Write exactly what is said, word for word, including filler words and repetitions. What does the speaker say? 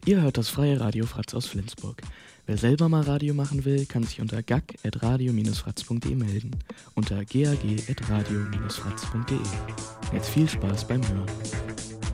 Ihr hört das freie Radio Fratz aus Flensburg. Wer selber mal Radio machen will, kann sich unter gag at radio fratz punkt de melden. Unter gag at radio fratz punkt de. Jetzt viel Spaß beim Hören.